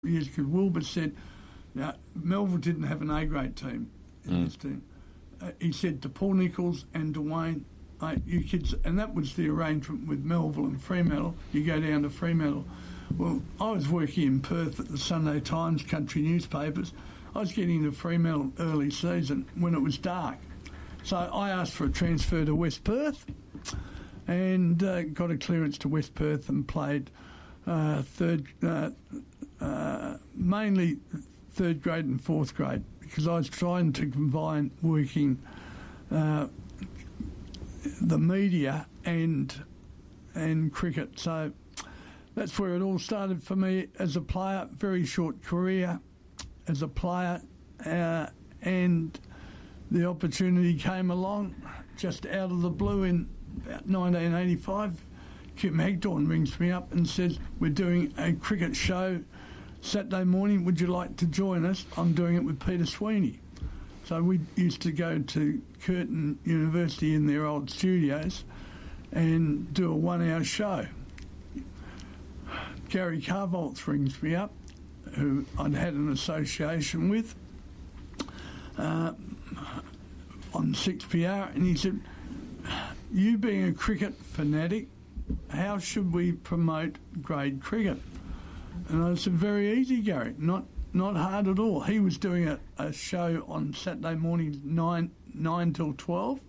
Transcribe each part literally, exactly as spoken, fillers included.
years because Wilbur said, now, Melville didn't have an A-grade team in mm. this team. Uh, he said to Paul Nichols and Dwayne, uh, you kids, and that was the arrangement with Melville and Fremantle, you go down to Fremantle. Well, I was working in Perth at the Sunday Times, country newspapers. I was getting to Fremantle early season when it was dark. So I asked for a transfer to West Perth and uh, got a clearance to West Perth and played uh, third, uh, uh, mainly third grade and fourth grade because I was trying to combine working uh, the media and and cricket. So that's where it all started for me as a player. Very short career as a player, uh, and the opportunity came along just out of the blue in about nineteen eighty-five. Kim Hagdorn rings me up and says, we're doing a cricket show Saturday morning, would you like to join us? I'm doing it with Peter Sweeney. So we used to go to Curtin University in their old studios and do a one-hour show. Gary Carvolts rings me up, who I'd had an association with, uh, on six P R, and he said, you being a cricket fanatic, how should we promote grade cricket? And I said, very easy, Gary, not not hard at all. He was doing a, a show on Saturday mornings, nine, nine till twelve.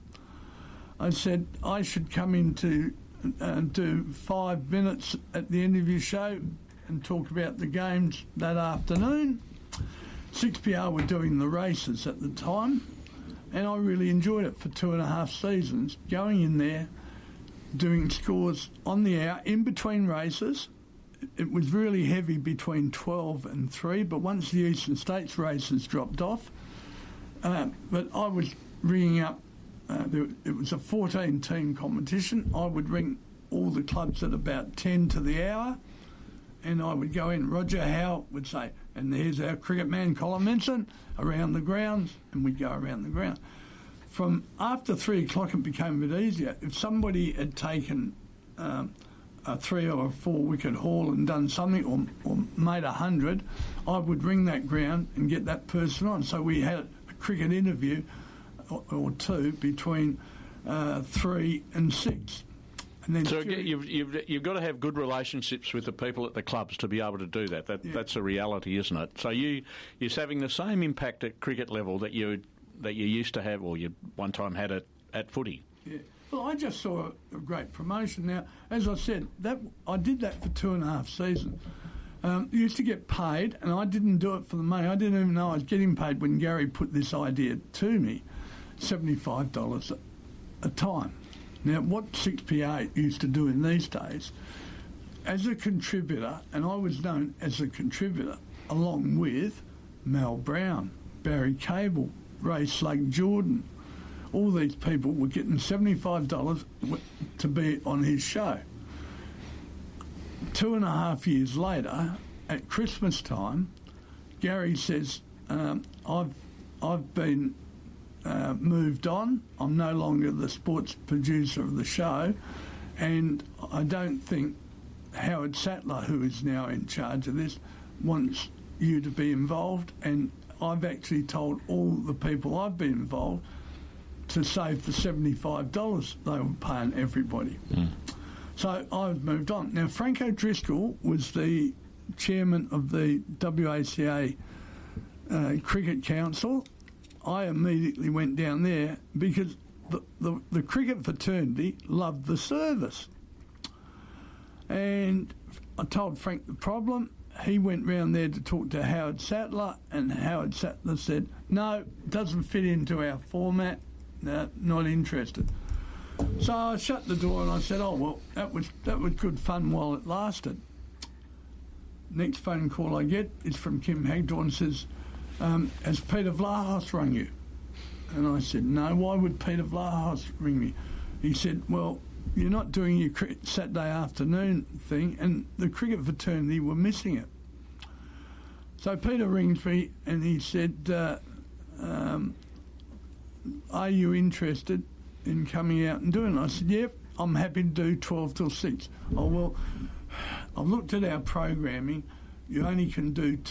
I said, I should come in to uh, do five minutes at the end of your show and talk about the games that afternoon. six P R were doing the races at the time, and I really enjoyed it for two and a half seasons, going in there, doing scores on the hour, in between races. It was really heavy between twelve and three, but once the Eastern States races dropped off, uh, but I was ringing up, uh, there, it was a fourteen-team competition. I would ring all the clubs at about ten to the hour, and I would go in. Roger Howe would say, and there's our cricket man, Colin Menson, around the grounds, and we'd go around the ground. From after three o'clock, it became a bit easier. If somebody had taken um, a three or a four wicket haul and done something, or, or made a hundred, I would ring that ground and get that person on. So we had a cricket interview or, or two between uh, three and six. And then so you've, you've you've got to have good relationships with the people at the clubs to be able to do that. That yeah. That's a reality, isn't it? So you you're having the same impact at cricket level that you that you used to have, or you one time had at at footy. Yeah. Well, I just saw a, a great promotion. Now, as I said, that I did that for two and a half seasons. Um, used to get paid, and I didn't do it for the money. I didn't even know I was getting paid when Gary put this idea to me, seventy-five dollars a, a time. Now, what six P R used to do in these days, as a contributor, and I was known as a contributor, along with Mal Brown, Barry Cable, Ray Slug Jordan, all these people were getting seventy-five dollars to be on his show. Two and a half years later, at Christmas time, Gary says, um, I've, I've been uh, moved on. I'm no longer the sports producer of the show, and I don't think Howard Sattler, who is now in charge of this, wants you to be involved, and I've actually told all the people I've been involved to save the seventy-five dollars they were paying everybody. Mm. So I've moved on. Now, Frank O'Driscoll was the chairman of the W A C A uh, Cricket Council. I immediately went down there because the, the, the cricket fraternity loved the service. And I told Frank the problem. He went round there to talk to Howard Sattler, and Howard Sattler said, no, doesn't fit into our format, no, not interested. So I shut the door and I said, oh, well, that was that was good fun while it lasted. Next phone call I get is from Kim Hagdorn, says, um, has Peter Vlahos rung you? And I said, no, why would Peter Vlahos ring me? He said, well, you're not doing your Saturday afternoon thing, and the cricket fraternity were missing it. So Peter rings me and he said, uh, um, are you interested in coming out and doing it? I said, yep, I'm happy to do twelve till six. Oh, well, I've looked at our programming. you only can do